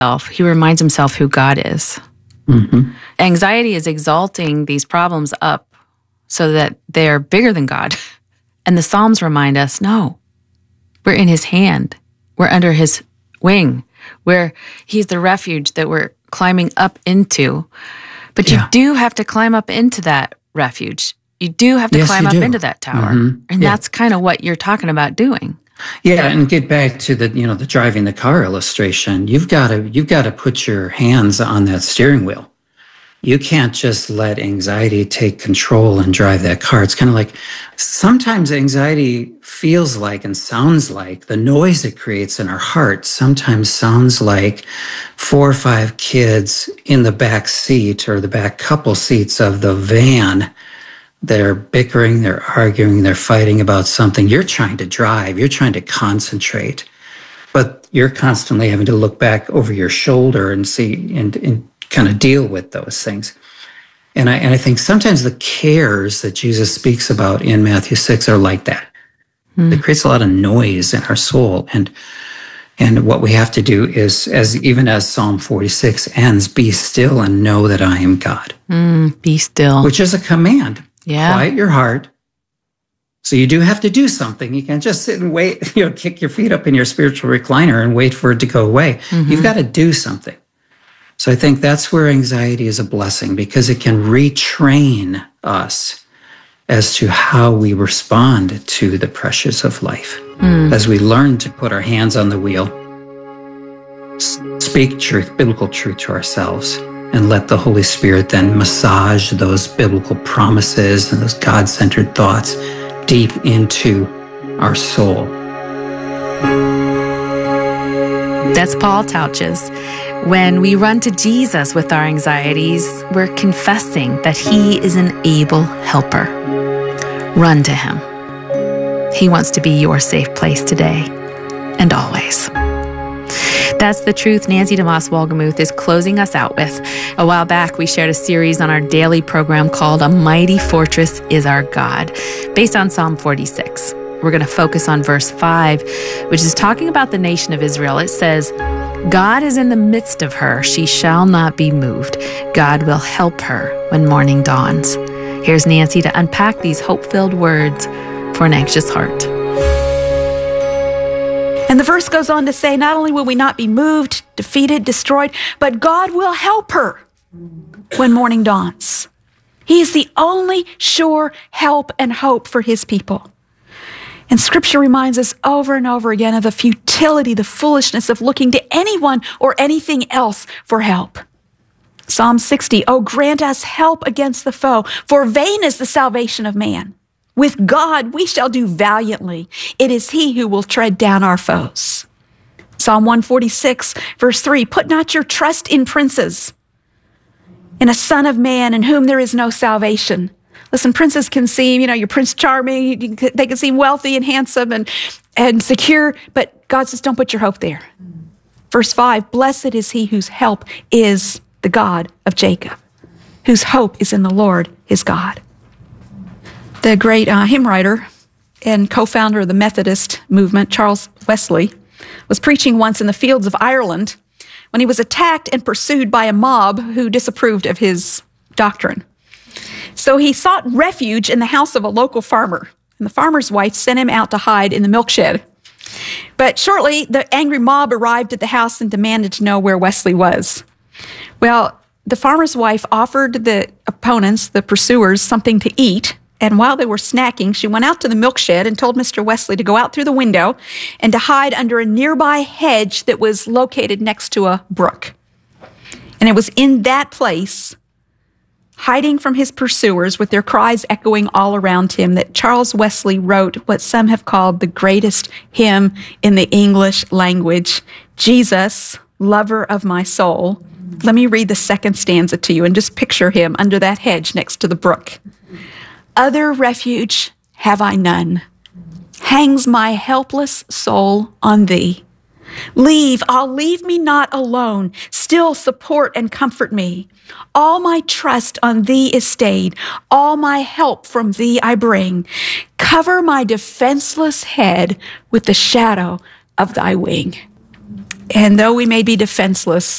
he reminds himself who God is. Mm-hmm. Anxiety is exalting these problems up so that they're bigger than God. And the Psalms remind us, no, we're in his hand. We're under his wing, where he's the refuge that we're climbing up into. But you do have to climb up into that refuge. You do have to climb up into that tower. Mm-hmm. And that's kind of what you're talking about doing. Yeah, and get back to the driving the car illustration. You've got to put your hands on that steering wheel. You can't just let anxiety take control and drive that car. It's kind of like sometimes anxiety feels like and sounds like the noise it creates in our heart sometimes sounds like 4 or 5 kids in the back seat or the back couple seats of the van. They're bickering, they're arguing, they're fighting about something. You're trying to drive, you're trying to concentrate, but you're constantly having to look back over your shoulder and see and kind of deal with those things. And I think sometimes the cares that Jesus speaks about in Matthew 6 are like that. It creates a lot of noise in our soul. And what we have to do is, as Psalm 46 ends, be still and know that I am God. Be still. Which is a command. Yeah. Quiet your heart. So you do have to do something. You can't just sit and wait, kick your feet up in your spiritual recliner and wait for it to go away. Mm-hmm. You've got to do something. So I think that's where anxiety is a blessing, because it can retrain us as to how we respond to the pressures of life. As we learn to put our hands on the wheel, speak truth, biblical truth to ourselves, and let the Holy Spirit then massage those biblical promises and those God-centered thoughts deep into our soul. That's Paul Tauches. When we run to Jesus with our anxieties, we're confessing that he is an able helper. Run to him. He wants to be your safe place today and always. That's the truth Nancy DeMoss Wolgemuth is closing us out with. A while back, we shared a series on our daily program called A Mighty Fortress is Our God, based on Psalm 46. We're going to focus on verse 5, which is talking about the nation of Israel. It says, God is in the midst of her. She shall not be moved. God will help her when morning dawns. Here's Nancy to unpack these hope-filled words for an anxious heart. And the verse goes on to say, not only will we not be moved, defeated, destroyed, but God will help her when morning dawns. He is the only sure help and hope for his people. And Scripture reminds us over and over again of the futility, the foolishness of looking to anyone or anything else for help. Psalm 60, oh, grant us help against the foe, for vain is the salvation of man. With God we shall do valiantly. It is he who will tread down our foes. Psalm 146, verse 3, put not your trust in princes, in a son of man in whom there is no salvation. Listen, princes can seem, you're Prince Charming, they can seem wealthy and handsome and secure, but God says, don't put your hope there. Verse 5, blessed is he whose help is the God of Jacob, whose hope is in the Lord his God. The great hymn writer and co-founder of the Methodist movement, Charles Wesley, was preaching once in the fields of Ireland when he was attacked and pursued by a mob who disapproved of his doctrine. So he sought refuge in the house of a local farmer, and the farmer's wife sent him out to hide in the milk shed. But shortly, the angry mob arrived at the house and demanded to know where Wesley was. Well, the farmer's wife offered the opponents, the pursuers, something to eat, and while they were snacking, she went out to the milk shed and told Mr. Wesley to go out through the window and to hide under a nearby hedge that was located next to a brook. And it was in that place, hiding from his pursuers with their cries echoing all around him, that Charles Wesley wrote what some have called the greatest hymn in the English language, Jesus, Lover of My Soul. Let me read the second stanza to you and just picture him under that hedge next to the brook. Other refuge have I none. Hangs my helpless soul on thee. Leave me not alone. Still support and comfort me. All my trust on thee is stayed. All my help from thee I bring. Cover my defenseless head with the shadow of thy wing. And though we may be defenseless,